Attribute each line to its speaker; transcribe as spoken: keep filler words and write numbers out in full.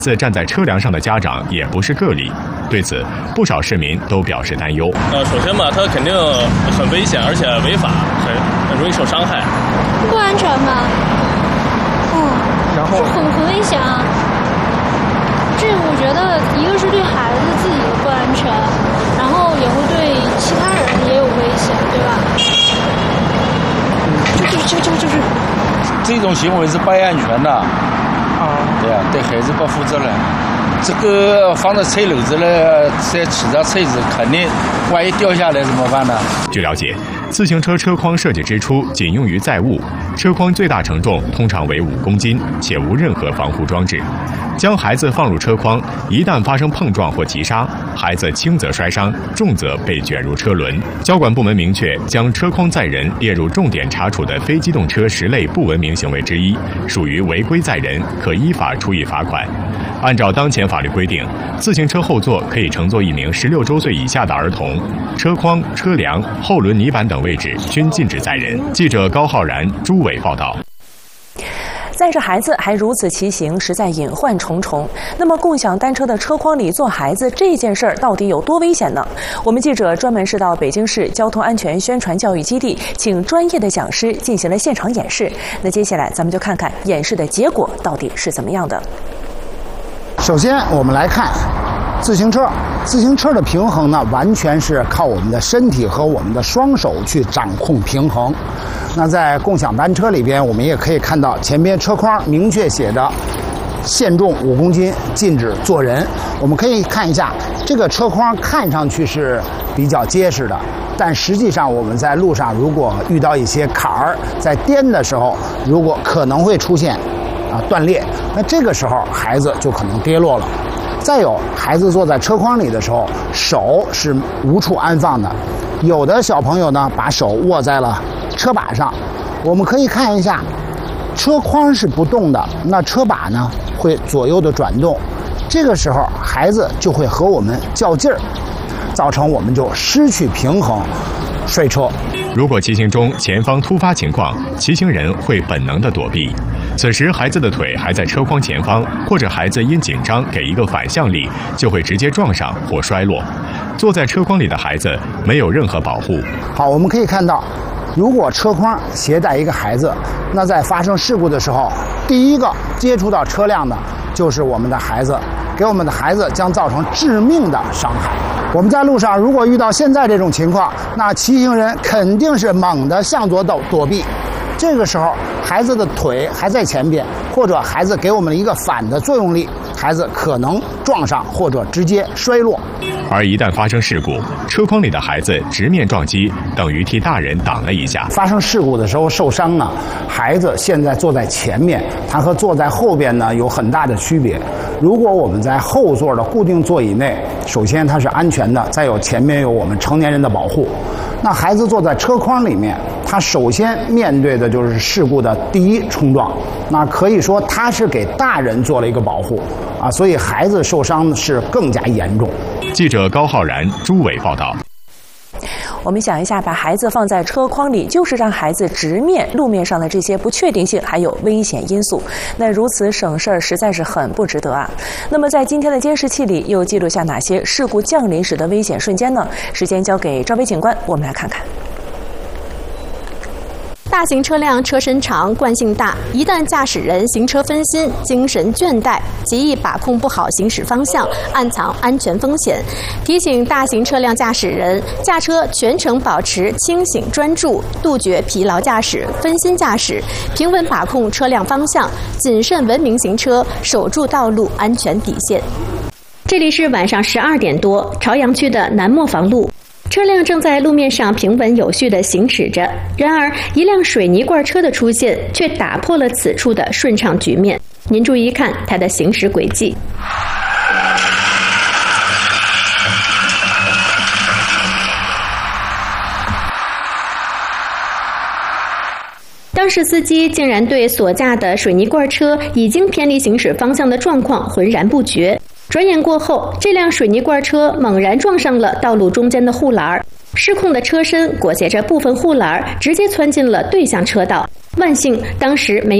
Speaker 1: 自站在车梁上的家长也不是个例，对此，不少市民都表示担忧。
Speaker 2: 呃，首先吧，它肯定很危险，而且违法，很很容易受伤害。
Speaker 3: 不安全吧？嗯，
Speaker 4: 然后
Speaker 3: 很很危险啊。这我觉得，一个是对孩子自己不安全，然后也会对其他人也有危险，对吧？
Speaker 4: 就是就就就是
Speaker 5: 这种行为是不安全的。啊，对啊，对孩子不负责任。这个放在车篓子了，再骑着车子，肯定万一掉下来怎么办呢？
Speaker 1: 据了解，自行车车筐设计之初仅用于载物，车筐最大承重通常为五公斤，且无任何防护装置。将孩子放入车筐，一旦发生碰撞或急刹，孩子轻则摔伤，重则被卷入车轮。交管部门明确，将车筐载人列入重点查处的非机动车十类不文明行为之一，属于违规载人，可依法处以罚款。按照当前法律规定，自行车后座可以乘坐一名十六周岁以下的儿童，车筐、车梁、后轮泥板等位置均禁止载人。记者高浩然、朱伟报道。
Speaker 6: 载着孩子还如此骑行，实在隐患重重。那么，共享单车的车筐里坐孩子这件事儿到底有多危险呢？我们记者专门是到北京市交通安全宣传教育基地，请专业的讲师进行了现场演示。那接下来咱们就看看演示的结果到底是怎么样的。
Speaker 4: 首先，我们来看自行车。自行车的平衡呢，完全是靠我们的身体和我们的双手去掌控平衡。那在共享单车里边，我们也可以看到前边车筐明确写着限重五公斤，禁止坐人。我们可以看一下，这个车筐看上去是比较结实的，但实际上我们在路上如果遇到一些坎儿，在颠的时候，如果可能会出现啊断裂，那这个时候孩子就可能跌落了。再有，孩子坐在车筐里的时候，手是无处安放的。有的小朋友呢，把手握在了车把上。我们可以看一下，车筐是不动的，那车把呢会左右的转动。这个时候，孩子就会和我们较劲儿，造成我们就失去平衡，摔车。
Speaker 1: 如果骑行中前方突发情况，骑行人会本能的躲避。此时，孩子的腿还在车筐前方，或者孩子因紧张给一个反向力，就会直接撞上或摔落。坐在车筐里的孩子没有任何保护。
Speaker 4: 好，我们可以看到，如果车筐携带一个孩子，那在发生事故的时候，第一个接触到车辆的就是我们的孩子，给我们的孩子将造成致命的伤害。我们在路上如果遇到现在这种情况，那骑行人肯定是猛地向左躲躲避。这个时候，孩子的腿还在前边，或者孩子给我们一个反的作用力，孩子可能撞上或者直接摔落。
Speaker 1: 而一旦发生事故，车筐里的孩子直面撞击，等于替大人挡了一下。
Speaker 4: 发生事故的时候受伤呢，孩子现在坐在前面，他和坐在后边呢有很大的区别。如果我们在后座的固定座椅内，首先它是安全的，再有前面有我们成年人的保护。那孩子坐在车筐里面，他首先面对的就是事故的第一冲撞，那可以说他是给大人做了一个保护啊，所以孩子受伤是更加严重。
Speaker 1: 记者高浩然、朱伟报道。
Speaker 6: 我们想一下，把孩子放在车筐里，就是让孩子直面路面上的这些不确定性，还有危险因素。那如此省事儿，实在是很不值得啊。那么在今天的监视器里，又记录下哪些事故降临时的危险瞬间呢？时间交给赵薇警官，我们来看看。
Speaker 7: 大型车辆车身长、惯性大，一旦驾驶人行车分心、精神倦怠，极易把控不好行驶方向，暗藏安全风险。提醒大型车辆驾驶人，驾车全程保持清醒专注，杜绝疲劳驾驶、分心驾驶，平稳把控车辆方向，谨慎文明行车，守住道路安全底线。
Speaker 8: 这里是晚上十二点多，朝阳区的南磨坊路。车辆正在路面上平稳有序地行驶着，然而一辆水泥罐车的出现却打破了此处的顺畅局面。您注意看它的行驶轨迹。当时司机竟然对所驾的水泥罐车已经偏离行驶方向的状况浑然不觉。转眼过后，这辆水泥罐车猛然撞上了道路中间的护栏，失控的车身裹挟着部分护栏，直接窜进了对向车道。万幸当时没有